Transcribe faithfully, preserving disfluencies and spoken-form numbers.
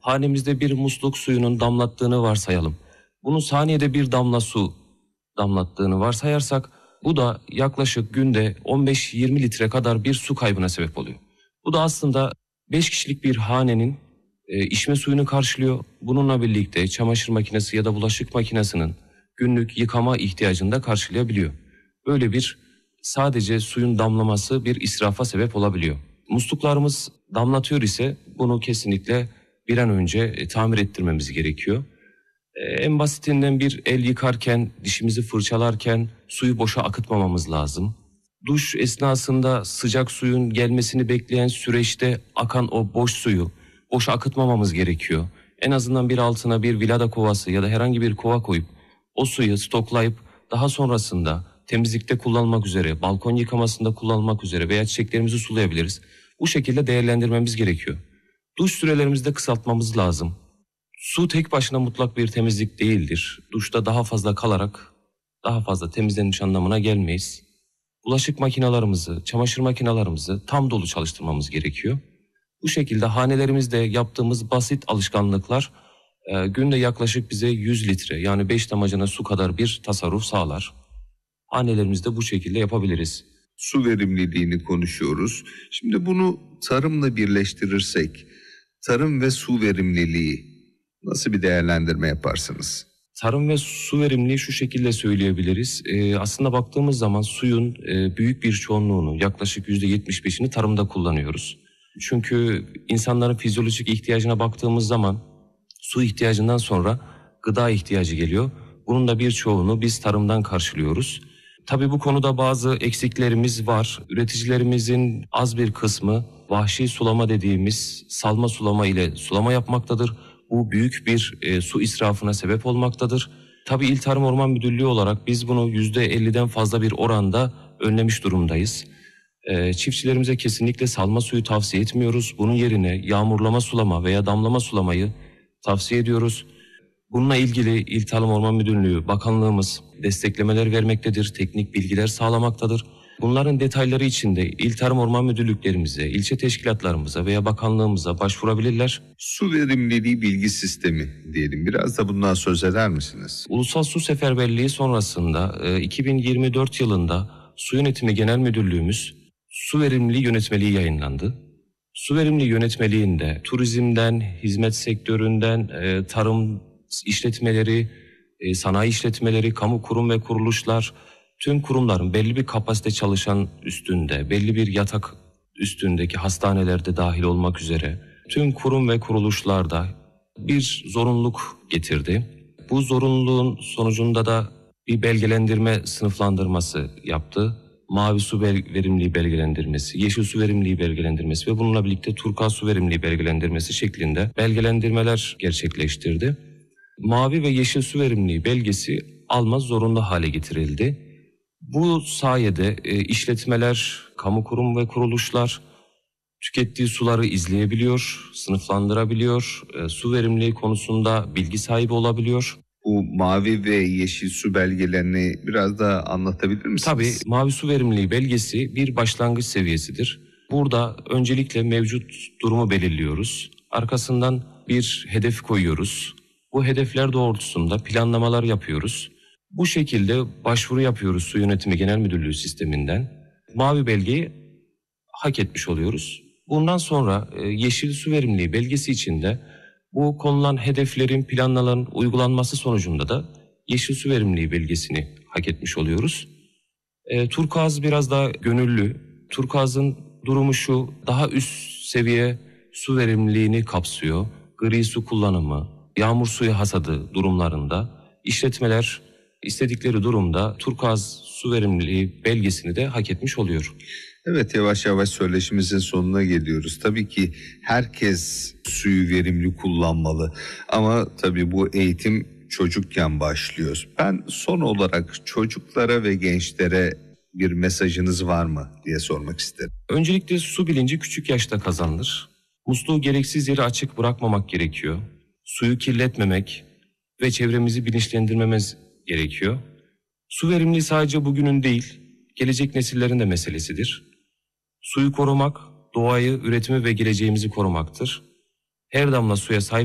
hanemizde bir musluk suyunun damlattığını varsayalım. Bunun saniyede bir damla su damlattığını varsayarsak bu da yaklaşık günde on beş yirmi litre kadar bir su kaybına sebep oluyor. Bu da aslında beş kişilik bir hanenin e, içme suyunu karşılıyor. Bununla birlikte çamaşır makinesi ya da bulaşık makinesinin günlük yıkama ihtiyacını da karşılayabiliyor. Böyle bir sadece suyun damlaması bir israfa sebep olabiliyor. Musluklarımız damlatıyor ise bunu kesinlikle bir an önce e, tamir ettirmemiz gerekiyor. E, en basitinden bir el yıkarken, dişimizi fırçalarken suyu boşa akıtmamamız lazım. Duş esnasında sıcak suyun gelmesini bekleyen süreçte akan o boş suyu boşa akıtmamamız gerekiyor. En azından bir altına bir vilada kovası ya da herhangi bir kova koyup o suyu stoklayıp daha sonrasında temizlikte kullanmak üzere, balkon yıkamasında kullanmak üzere veya çiçeklerimizi sulayabiliriz. Bu şekilde değerlendirmemiz gerekiyor. Duş sürelerimizi de kısaltmamız lazım. Su tek başına mutlak bir temizlik değildir. Duşta daha fazla kalarak daha fazla temizlenmiş anlamına gelmeyiz. Bulaşık makinalarımızı, çamaşır makinalarımızı tam dolu çalıştırmamız gerekiyor. Bu şekilde hanelerimizde yaptığımız basit alışkanlıklar e, günde yaklaşık bize yüz litre yani beş damacana su kadar bir tasarruf sağlar. Hanelerimizde bu şekilde yapabiliriz. Su verimliliğini konuşuyoruz. Şimdi bunu tarımla birleştirirsek, tarım ve su verimliliği nasıl bir değerlendirme yaparsınız? Tarım ve su verimliliği şu şekilde söyleyebiliriz. Ee, aslında baktığımız zaman suyun e, büyük bir çoğunluğunu yaklaşık yüzde yetmiş beşini tarımda kullanıyoruz. Çünkü insanların fizyolojik ihtiyacına baktığımız zaman su ihtiyacından sonra gıda ihtiyacı geliyor. Bunun da bir çoğunu biz tarımdan karşılıyoruz. Tabii bu konuda bazı eksiklerimiz var. Üreticilerimizin az bir kısmı vahşi sulama dediğimiz salma sulama ile sulama yapmaktadır. Bu büyük bir e, su israfına sebep olmaktadır. Tabii İl Tarım Orman Müdürlüğü olarak biz bunu yüzde elliden fazla bir oranda önlemiş durumdayız. E, çiftçilerimize kesinlikle salma suyu tavsiye etmiyoruz. Bunun yerine yağmurlama sulama veya damlama sulamayı tavsiye ediyoruz. Bununla ilgili İl Tarım Orman Müdürlüğü, Bakanlığımız desteklemeler vermektedir, teknik bilgiler sağlamaktadır. Bunların detayları için de İl Tarım Orman Müdürlüklerimize, ilçe teşkilatlarımıza veya bakanlığımıza başvurabilirler. Su verimliliği bilgi sistemi diyelim. Biraz da bundan söz eder misiniz? Ulusal Su Seferberliği sonrasında iki bin yirmi dört yılında Su Yönetimi Genel Müdürlüğümüz Su Verimliliği Yönetmeliği yayınlandı. Su Verimliliği Yönetmeliğinde turizmden, hizmet sektöründen, tarım işletmeleri, sanayi işletmeleri, kamu kurum ve kuruluşlar, tüm kurumların belli bir kapasite çalışan üstünde, belli bir yatak üstündeki hastanelerde dahil olmak üzere tüm kurum ve kuruluşlarda bir zorunluluk getirdi. Bu zorunluluğun sonucunda da bir belgelendirme sınıflandırması yaptı. Mavi su verimliliği belgelendirmesi, yeşil su verimliliği belgelendirmesi ve bununla birlikte turkuaz su verimliliği belgelendirmesi şeklinde belgelendirmeler gerçekleştirdi. Mavi ve yeşil su verimliliği belgesi almaz zorunlu hale getirildi. Bu sayede e, işletmeler, kamu kurum ve kuruluşlar tükettiği suları izleyebiliyor, sınıflandırabiliyor, e, su verimliliği konusunda bilgi sahibi olabiliyor. Bu mavi ve yeşil su belgelerini biraz daha anlatabilir misiniz? Tabii mavi su verimliliği belgesi bir başlangıç seviyesidir. Burada öncelikle mevcut durumu belirliyoruz. Arkasından bir hedef koyuyoruz. Bu hedefler doğrultusunda planlamalar yapıyoruz. Bu şekilde başvuru yapıyoruz Su Yönetimi Genel Müdürlüğü sisteminden. Mavi belgeyi hak etmiş oluyoruz. Bundan sonra e, yeşil su verimliliği belgesi içinde bu konulan hedeflerin, planların uygulanması sonucunda da yeşil su verimliliği belgesini hak etmiş oluyoruz. E, turkuaz biraz daha gönüllü. Turkuaz'ın durumu şu, daha üst seviye su verimliliğini kapsıyor. Gri su kullanımı, yağmur suyu hasadı durumlarında işletmeler istedikleri durumda turkuaz su verimliliği belgesini de hak etmiş oluyor. Evet, yavaş yavaş söyleşimizin sonuna geliyoruz. Tabii ki herkes suyu verimli kullanmalı ama tabii bu eğitim çocukken başlıyor. Ben son olarak çocuklara ve gençlere bir mesajınız var mı diye sormak isterim. Öncelikle su bilinci küçük yaşta kazanılır. Musluğu gereksiz yere açık bırakmamak gerekiyor. Suyu kirletmemek ve çevremizi bilinçlendirmemiz gerekiyor. Su verimliliği sadece bugünün değil, gelecek nesillerin de meselesidir. Suyu korumak, doğayı, üretimi ve geleceğimizi korumaktır. Her damla suya sahip